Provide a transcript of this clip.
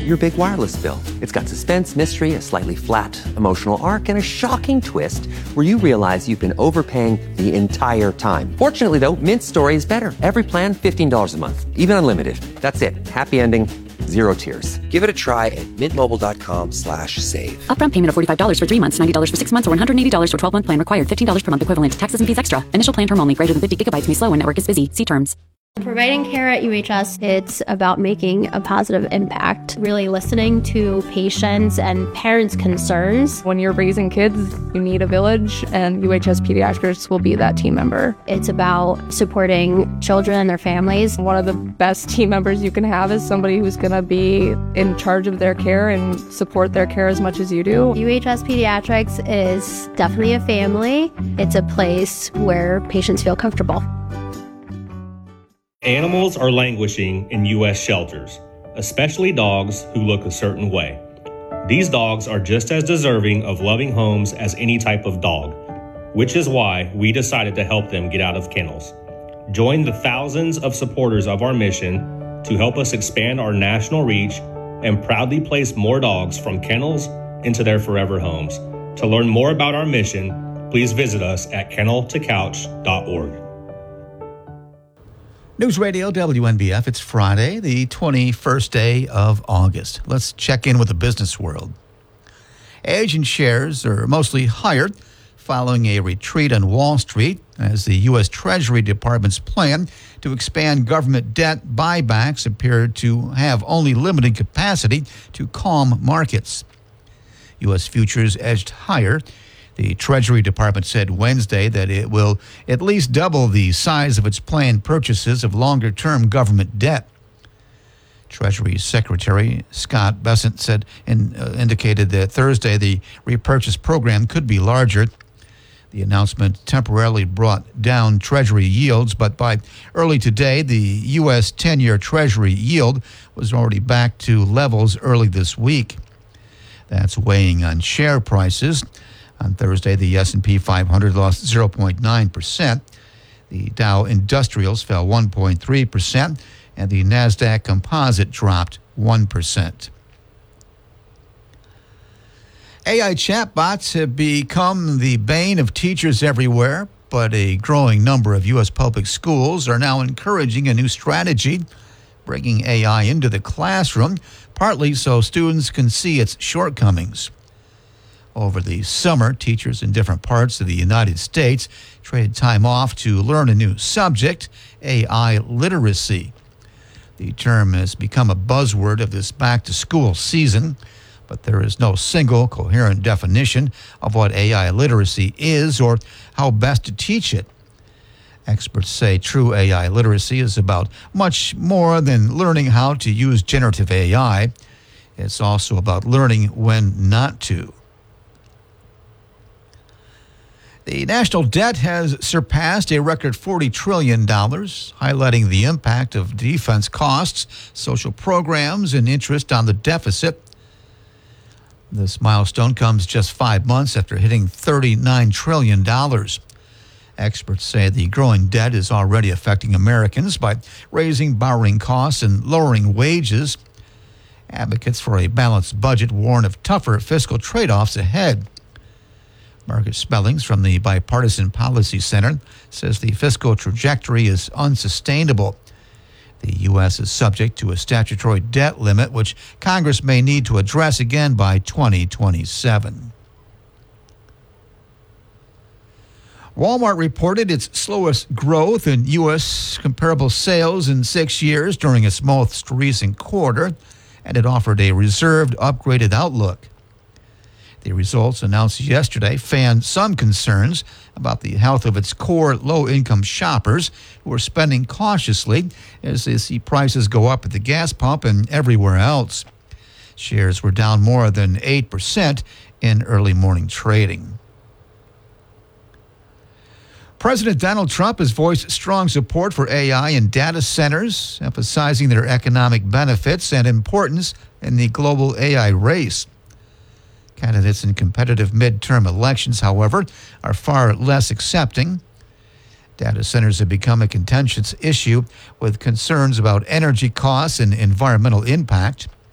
your big wireless bill. It's got suspense, mystery, a slightly flat emotional arc, and a shocking twist where you realize you've been overpaying the entire time. Fortunately, though, Mint's story is better. Every plan, $15 a month, even unlimited. That's it. Happy ending, zero tears. Give it a try at mintmobile.com/save. Upfront payment of $45 for 3 months, $90 for 6 months, or $180 for 12-month plan required. $15 per month equivalent. Taxes and fees extra. Initial plan term only. Greater than 50 gigabytes may slow when network is busy. See terms. Providing care at UHS, it's about making a positive impact, really listening to patients and parents' concerns. When you're raising kids, you need a village, and UHS Pediatrics will be that team member. It's about supporting children and their families. One of the best team members you can have is somebody who's going to be in charge of their care and support their care as much as you do. UHS Pediatrics is definitely a family. It's a place where patients feel comfortable. Animals are languishing in U.S. shelters, especially dogs who look a certain way. These dogs are just as deserving of loving homes as any type of dog, which is why we decided to help them get out of kennels. Join the thousands of supporters of our mission to help us expand our national reach and proudly place more dogs from kennels into their forever homes. To learn more about our mission, please visit us at kenneltocouch.org. News Radio WNBF. It's Friday, the 21st day of August. Let's check in with the business world. Asian shares are mostly higher following a retreat on Wall Street as the U.S. Treasury Department's plan to expand government debt buybacks appeared to have only limited capacity to calm markets. U.S. futures edged higher. The Treasury Department said Wednesday that it will at least double the size of its planned purchases of longer-term government debt. Treasury Secretary Scott Bessent said indicated that Thursday the repurchase program could be larger. The announcement temporarily brought down Treasury yields, but by early today, the U.S. 10-year Treasury yield was already back to levels early this week. That's weighing on share prices. On Thursday, the S&P 500 lost 0.9%. The Dow Industrials fell 1.3%, and the NASDAQ Composite dropped 1%. AI chatbots have become the bane of teachers everywhere, but a growing number of U.S. public schools are now encouraging a new strategy, bringing AI into the classroom, partly so students can see its shortcomings. Over the summer, teachers in different parts of the United States traded time off to learn a new subject, AI literacy. The term has become a buzzword of this back-to-school season, but there is no single coherent definition of what AI literacy is or how best to teach it. Experts say true AI literacy is about much more than learning how to use generative AI. It's also about learning when not to. The national debt has surpassed a record $40 trillion, highlighting the impact of defense costs, social programs, and interest on the deficit. This milestone comes just 5 months after hitting $39 trillion. Experts say the growing debt is already affecting Americans by raising borrowing costs and lowering wages. Advocates for a balanced budget warn of tougher fiscal trade-offs ahead. Margaret Spellings from the Bipartisan Policy Center says the fiscal trajectory is unsustainable. The U.S. is subject to a statutory debt limit, which Congress may need to address again by 2027. Walmart reported its slowest growth in U.S. comparable sales in 6 years during its most recent quarter, and it offered a reserved, upgraded outlook. The results announced yesterday fanned some concerns about the health of its core low-income shoppers who are spending cautiously as they see prices go up at the gas pump and everywhere else. Shares were down more than 8% in early morning trading. President Donald Trump has voiced strong support for AI and data centers, emphasizing their economic benefits and importance in the global AI race. Candidates in competitive midterm elections, however, are far less accepting. Data centers have become a contentious issue with concerns about energy costs and environmental impact.